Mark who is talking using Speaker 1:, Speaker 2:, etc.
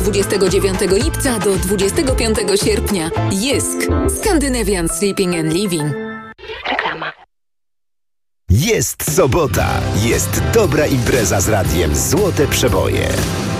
Speaker 1: 29 lipca do 25 sierpnia. Jysk. Scandinavian Sleeping and Living.
Speaker 2: Reklama.
Speaker 3: Jest sobota. Jest dobra impreza z radiem Złote Przeboje.